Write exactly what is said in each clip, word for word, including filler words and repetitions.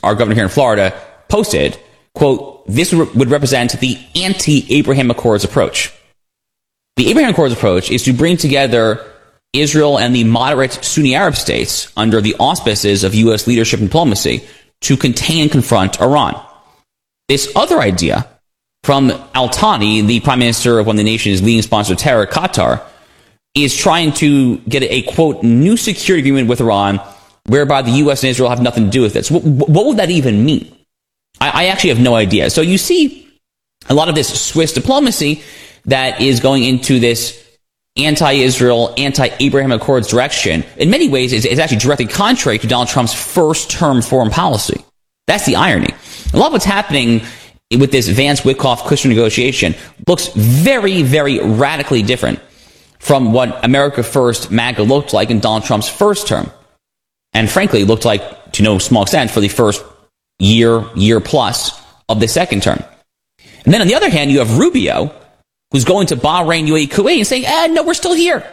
our governor here in Florida, posted, quote, this would represent the anti-Abraham Accords approach. The Abraham Accords approach is to bring together Israel and the moderate Sunni Arab states under the auspices of U S leadership and diplomacy to contain and confront Iran. This other idea from Al-Thani, the prime minister of one of the nation's leading sponsors of terror, Qatar, is trying to get a, quote, new security agreement with Iran whereby the U S and Israel have nothing to do with it. So what, what would that even mean? I, I actually have no idea. So you see a lot of this Swiss diplomacy that is going into this anti-Israel, anti-Abraham Accords direction. In many ways, is, is actually directly contrary to Donald Trump's first-term foreign policy. That's the irony. A lot of what's happening with this Vance-Witkoff-Kushner negotiation looks very, very radically different from what America First MAGA looked like in Donald Trump's first term. And frankly, looked like, to no small extent, for the first year, year plus of the second term. And then on the other hand, you have Rubio, who's going to Bahrain, U A E, Kuwait, and saying, eh, no, we're still here.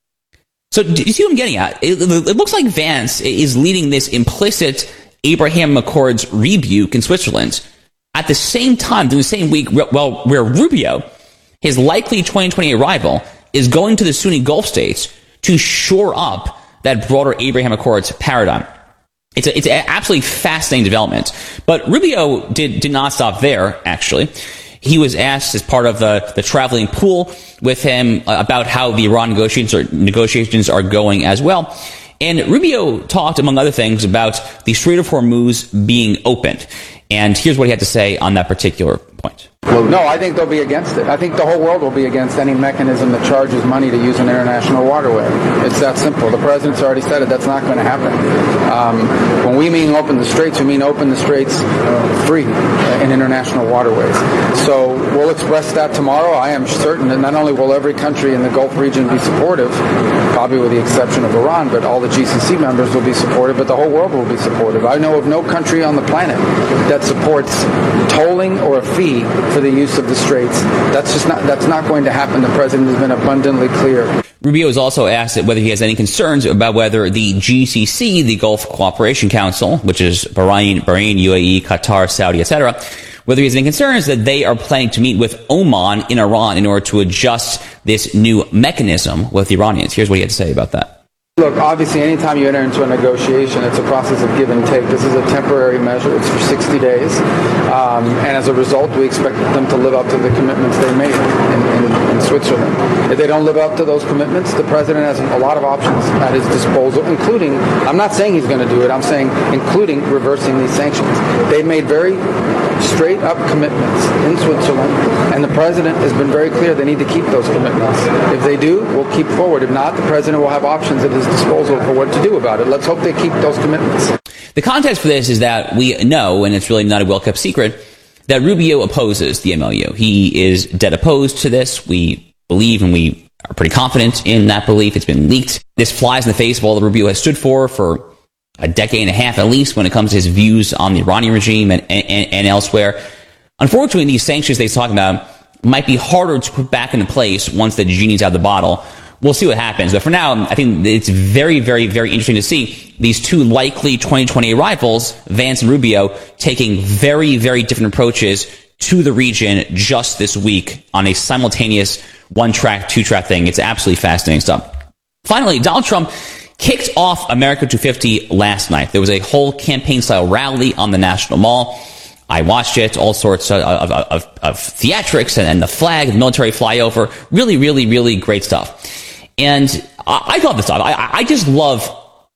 So do you see what I'm getting at? It, it looks like Vance is leading this implicit Abraham Accords rebuke in Switzerland. At the same time, during the same week, well, where Rubio, his likely twenty twenty-eight rival, is going to the Sunni Gulf states to shore up that broader Abraham Accords paradigm. It's a, it's an absolutely fascinating development. But Rubio did, did not stop there, actually. He was asked as part of the, the traveling pool with him about how the Iran negotiations are, negotiations are going as well. And Rubio talked, among other things, about the Strait of Hormuz being opened. And here's what he had to say on that particular point. No, I think they'll be against it. I think the whole world will be against any mechanism that charges money to use an international waterway. It's that simple. The president's already said it. That's not going to happen. Um, when we mean open the straits, we mean open the straits uh, free uh, in international waterways. So we'll express that tomorrow. I am certain that not only will every country in the Gulf region be supportive, probably with the exception of Iran, but all the G C C members will be supportive, but the whole world will be supportive. I know of no country on the planet that supports tolling or a fee for the use of the straits. That's just not, that's not going to happen. The president has been abundantly clear. Rubio was also asked whether he has any concerns about whether the G C C, the Gulf Cooperation Council, which is Bahrain, Bahrain, U A E, Qatar, Saudi, et cetera, whether he has any concerns that they are planning to meet with Oman in Iran in order to adjust this new mechanism with the Iranians. Here's what he had to say about that. Look, obviously, anytime you enter into a negotiation, it's a process of give and take. This is a temporary measure. It's for sixty days. Um, and as a result, we expect them to live up to the commitments they made in, in, in Switzerland. If they don't live up to those commitments, the president has a lot of options at his disposal, including, I'm not saying he's going to do it, I'm saying including reversing these sanctions. They made very straight up commitments in Switzerland, and the president has been very clear they need to keep those commitments. If they do, we'll keep forward. If not, the president will have options at his disposal for what to do about it. Let's hope they keep those commitments. The context for this is that we know, and it's really not a well-kept secret, that Rubio opposes the M O U. He is dead opposed to this. We believe, and we are pretty confident in that belief. It's been leaked. This flies in the face of all that Rubio has stood for for a decade and a half at least when it comes to his views on the Iranian regime and, and, and elsewhere. Unfortunately, these sanctions they're talking about might be harder to put back into place once the genie's out of the bottle. We'll see what happens. But for now, I think it's very, very, very interesting to see these two likely twenty twenty rivals, Vance and Rubio, taking very, very different approaches to the region just this week on a simultaneous one-track, two-track thing. It's absolutely fascinating stuff. Finally, Donald Trump kicked off America two fifty last night. There was a whole campaign-style rally on the National Mall. I watched it, all sorts of, of, of, of theatrics and, and the flag, the military flyover. Really, really, really great stuff. And I, I love this stuff. I, I just love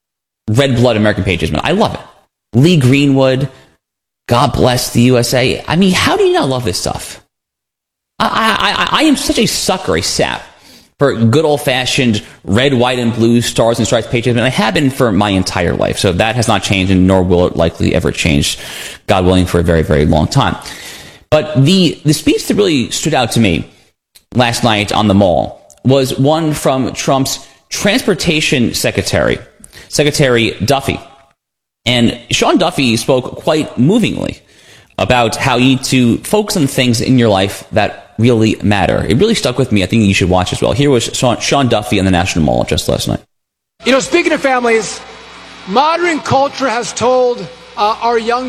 red blood American patriotism. I love it. Lee Greenwood, God bless the U S A. I mean, how do you not love this stuff? I, I, I, I am such a sucker, a sap, for good old-fashioned red, white, and blue stars and stripes patriotism, and I have been for my entire life. So that has not changed, and nor will it likely ever change, God willing, for a very, very long time. But the, the speech that really stood out to me last night on the Mall was one from Trump's transportation secretary, Secretary Duffy. And Sean Duffy spoke quite movingly about how you need to focus on things in your life that really matter. It really stuck with me. I think you should watch as well. Here was Sean Duffy on the National Mall just last night. You know, speaking of families, modern culture has told uh, our young